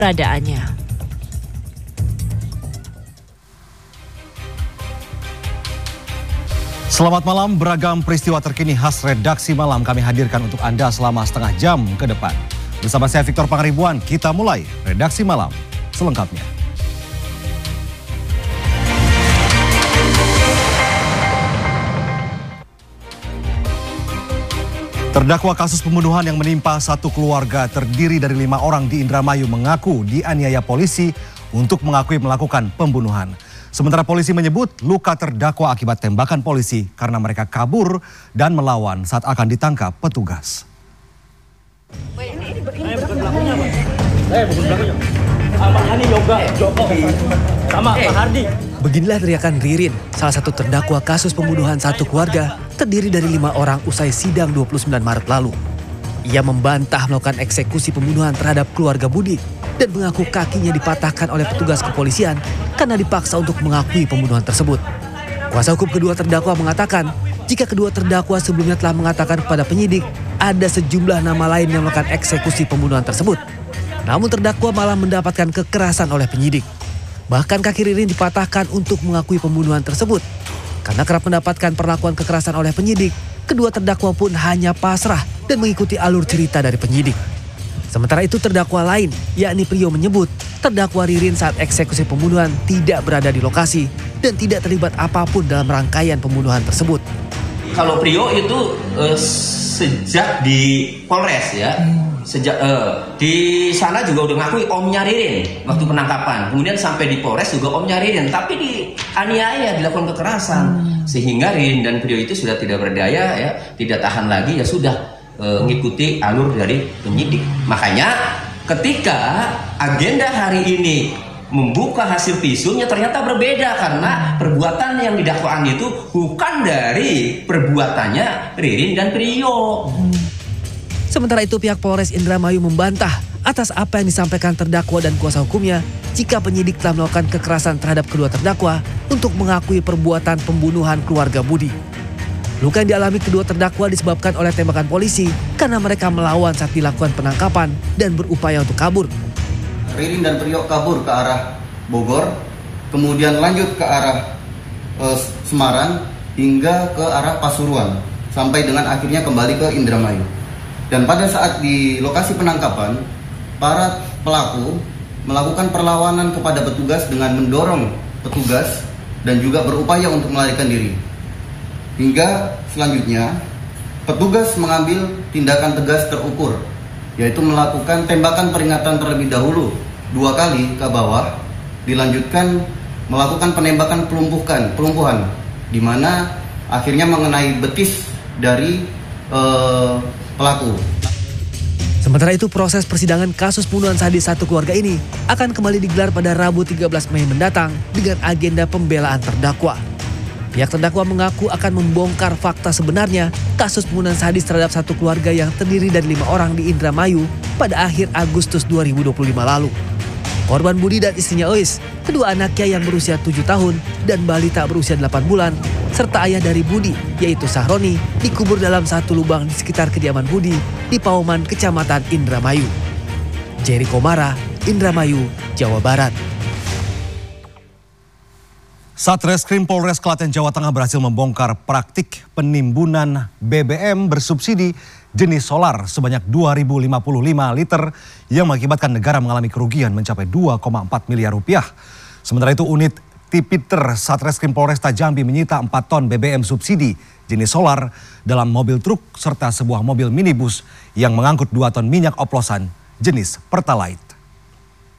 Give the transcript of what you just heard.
keberadaannya. Selamat malam, beragam peristiwa terkini khas redaksi malam kami hadirkan untuk Anda selama setengah jam ke depan. Bersama saya Victor Pangaribuan, kita mulai redaksi malam selengkapnya. Terdakwa kasus pembunuhan yang menimpa satu keluarga terdiri dari 5 orang di Indramayu mengaku dianiaya polisi untuk mengakui melakukan pembunuhan. Sementara polisi menyebut luka terdakwa akibat tembakan polisi karena mereka kabur dan melawan saat akan ditangkap petugas. Beginilah teriakan Ririn, salah satu terdakwa kasus pembunuhan satu keluarga terdiri dari 5 orang usai sidang 29 Maret lalu. Ia membantah melakukan eksekusi pembunuhan terhadap keluarga Budi dan mengaku kakinya dipatahkan oleh petugas kepolisian karena dipaksa untuk mengakui pembunuhan tersebut. Kuasa hukum kedua terdakwa mengatakan jika kedua terdakwa sebelumnya telah mengatakan kepada penyidik ada sejumlah nama lain yang melakukan eksekusi pembunuhan tersebut. Namun terdakwa malah mendapatkan kekerasan oleh penyidik. Bahkan kaki Ririn dipatahkan untuk mengakui pembunuhan tersebut. Karena kerap mendapatkan perlakuan kekerasan oleh penyidik, kedua terdakwa pun hanya pasrah dan mengikuti alur cerita dari penyidik. Sementara itu terdakwa lain, yakni Prio menyebut terdakwa Ririn saat eksekusi pembunuhan tidak berada di lokasi dan tidak terlibat apapun dalam rangkaian pembunuhan tersebut. Kalau Prio itu sejak di Polres ya, sejak di sana juga udah ngakui omnya Ririn waktu penangkapan. Kemudian sampai di Polres juga omnya Ririn, tapi dianiaya, dilakukan kekerasan. Sehingga Ririn dan Prio itu sudah tidak berdaya ya, tidak tahan lagi ya sudah mengikuti alur dari penyidik. Makanya ketika agenda hari ini membuka hasil visumnya ternyata berbeda karena perbuatan yang didakwaan itu bukan dari perbuatannya Ririn dan Prio. Sementara itu pihak Polres Indramayu membantah atas apa yang disampaikan terdakwa dan kuasa hukumnya jika penyidik telah melakukan kekerasan terhadap kedua terdakwa untuk mengakui perbuatan pembunuhan keluarga Budi. Luka yang dialami kedua terdakwa disebabkan oleh tembakan polisi karena mereka melawan saat dilakukan penangkapan dan berupaya untuk kabur. Ririn dan Prio kabur ke arah Bogor, kemudian lanjut ke arah Semarang hingga ke arah Pasuruan, sampai dengan akhirnya kembali ke Indramayu. Dan pada saat di lokasi penangkapan, para pelaku melakukan perlawanan kepada petugas dengan mendorong petugas dan juga berupaya untuk melarikan diri. Hingga selanjutnya, petugas mengambil tindakan tegas terukur, yaitu melakukan tembakan peringatan terlebih dahulu 2 kali ke bawah, dilanjutkan melakukan penembakan pelumpuhan, di mana akhirnya mengenai betis dari pelaku. Sementara itu proses persidangan kasus pembunuhan sadis satu keluarga ini akan kembali digelar pada Rabu 13 Mei mendatang dengan agenda pembelaan terdakwa. Pihak terdakwa mengaku akan membongkar fakta sebenarnya kasus pembunuhan sadis terhadap satu keluarga yang terdiri dari 5 orang di Indramayu pada akhir Agustus 2025 lalu. Korban Budi dan istrinya Ois, kedua anaknya yang berusia 7 tahun dan balita berusia 8 bulan, serta ayah dari Budi yaitu Sahroni dikubur dalam satu lubang di sekitar kediaman Budi di Pauman, Kecamatan Indramayu. Jerry Komara, Indramayu, Jawa Barat. Satreskrim Polres Klaten, Jawa Tengah berhasil membongkar praktik penimbunan BBM bersubsidi jenis solar sebanyak 2.055 liter yang mengakibatkan negara mengalami kerugian mencapai 2,4 miliar rupiah. Sementara itu unit Tipiter Satreskrim Polresta Jambi menyita 4 ton BBM subsidi jenis solar dalam mobil truk serta sebuah mobil minibus yang mengangkut 2 ton minyak oplosan jenis Pertalite.